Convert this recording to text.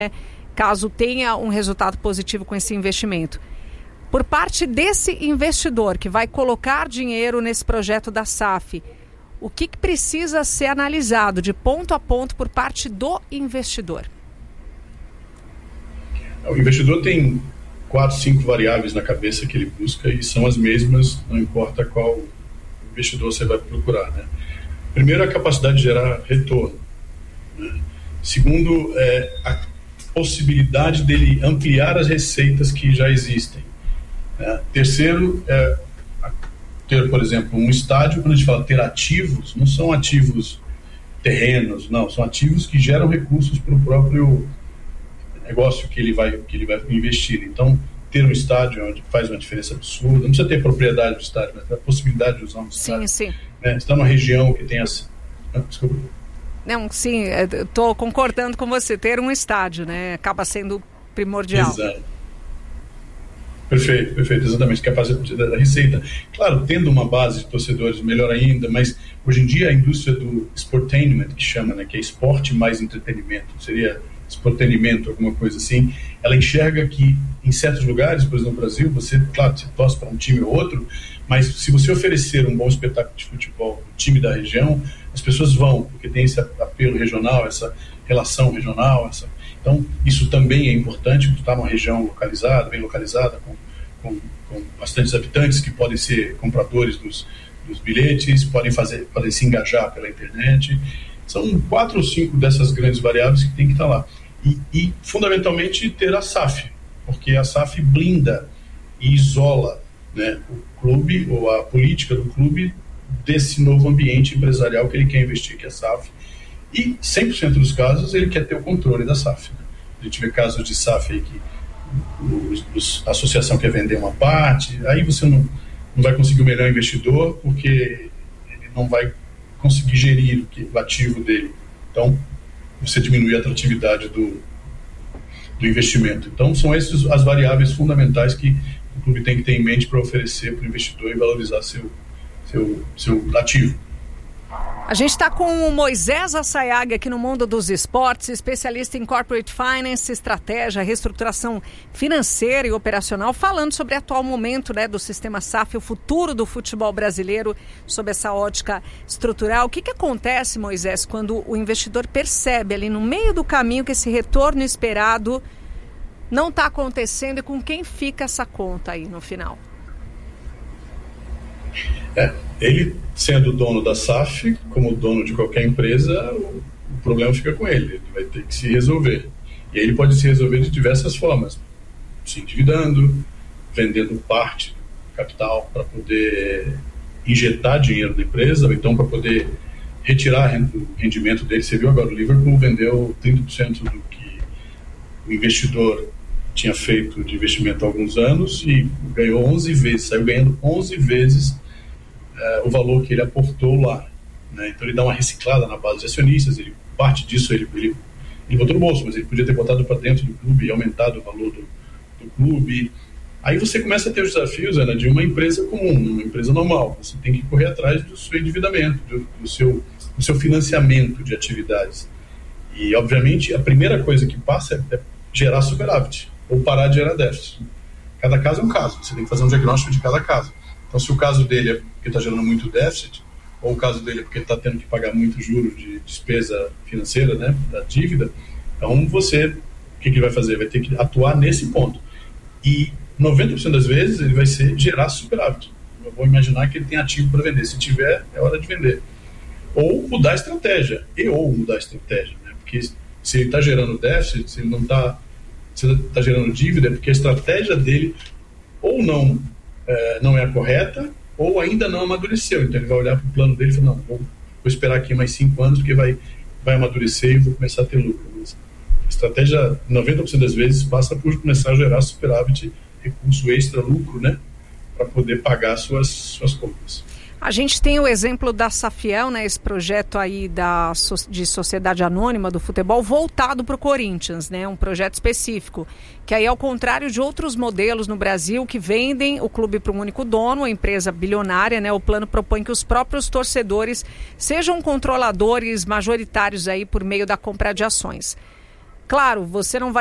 caso tenha um resultado positivo com esse investimento. Por parte desse investidor que vai colocar dinheiro nesse projeto da SAF, o que precisa ser analisado de ponto a ponto por parte do investidor? O investidor tem 4, 5 variáveis na cabeça que ele busca e são as mesmas, não importa qual investidor você vai procurar, né? Primeiro, a capacidade de gerar retorno, né? Segundo, a possibilidade dele ampliar as receitas que já existem. Terceiro, ter, por exemplo, um estádio. Quando a gente fala ter ativos, não são ativos terrenos, não, são ativos que geram recursos para o próprio negócio que ele vai investir. Então, ter um estádio onde faz uma diferença absurda, não precisa ter propriedade do estádio, mas a possibilidade de usar um estádio. Sim. Né? Está numa região que tem as... Desculpa. Não, sim, estou concordando com você. Ter um estádio, né, acaba sendo primordial. Exato. Perfeito, exatamente, que é fazer da receita. Claro, tendo uma base de torcedores, melhor ainda, mas hoje em dia a indústria do sportainment, que chama, né, que é esporte mais entretenimento, seria sportainment, alguma coisa assim, ela enxerga que em certos lugares, por exemplo no Brasil, você, claro, você torce para um time ou outro, mas se você oferecer um bom espetáculo de futebol no time da região, as pessoas vão, porque tem esse apelo regional, essa relação regional, então isso também é importante, porque está numa região localizada, bem localizada, com bastantes habitantes que podem ser compradores dos bilhetes, podem se engajar pela internet. São 4 ou 5 dessas grandes variáveis que tem que estar lá. E fundamentalmente ter a SAF, porque a SAF blinda e isola, né, o clube ou a política do clube desse novo ambiente empresarial que ele quer investir, que é a SAF. E 100% dos casos ele quer ter o controle da SAF, né? A gente vê casos de SAF aí que a associação quer vender uma parte, aí você não vai conseguir o melhor investidor porque ele não vai conseguir gerir o ativo dele. Então, você diminui a atratividade do investimento. Então, são essas as variáveis fundamentais que o clube tem que ter em mente para oferecer para o investidor e valorizar seu ativo. A gente está com o Moisés Assayag aqui no Mundo dos Esportes, especialista em Corporate Finance, estratégia, reestruturação financeira e operacional, falando sobre o atual momento, né, do sistema SAF, o futuro do futebol brasileiro, sob essa ótica estrutural. O que acontece, Moisés, quando o investidor percebe ali no meio do caminho que esse retorno esperado não está acontecendo e com quem fica essa conta aí no final? Ele sendo dono da SAF, como dono de qualquer empresa, o problema fica com ele vai ter que se resolver. E aí ele pode se resolver de diversas formas, se endividando, vendendo parte do capital para poder injetar dinheiro na empresa, ou então para poder retirar o rendimento dele. Você viu agora, o Liverpool vendeu 30% do que o investidor tinha feito de investimento há alguns anos e ganhou 11 vezes, saiu ganhando 11 vezes o valor que ele aportou lá, né? Então ele dá uma reciclada na base de acionistas, parte disso ele botou no bolso, mas ele podia ter botado para dentro do clube e aumentado o valor do clube. Aí você começa a ter os desafios, Ana, de uma empresa comum, uma empresa normal. Você tem que correr atrás do seu endividamento, do seu financiamento de atividades. E, obviamente, a primeira coisa que passa é gerar superávit ou parar de gerar déficit. Cada caso é um caso, você tem que fazer um diagnóstico de cada caso. Então, se o caso dele é porque está gerando muito déficit, ou o caso dele é porque está tendo que pagar muito juros de despesa financeira, né, da dívida, então o que ele vai fazer? Vai ter que atuar nesse ponto. E 90% das vezes ele vai gerar superávit. Eu vou imaginar que ele tem ativo para vender. Se tiver, é hora de vender. Ou mudar a estratégia. Né? Porque se ele está gerando déficit, se ele não está gerando dívida, é porque a estratégia dele ou não é a correta, ou ainda não amadureceu. Então ele vai olhar para o plano dele e falar, não, vou esperar aqui mais 5 anos, porque vai amadurecer e vou começar a ter lucro. Mas a estratégia, 90% das vezes, passa por começar a gerar superávit, recurso extra, lucro, né, para poder pagar suas contas. A gente tem o exemplo da Safiel, né, esse projeto aí de sociedade anônima do futebol voltado para o Corinthians, né, um projeto específico, que aí ao contrário de outros modelos no Brasil que vendem o clube para um único dono, a empresa bilionária, né, o plano propõe que os próprios torcedores sejam controladores majoritários aí por meio da compra de ações. Claro, você não vai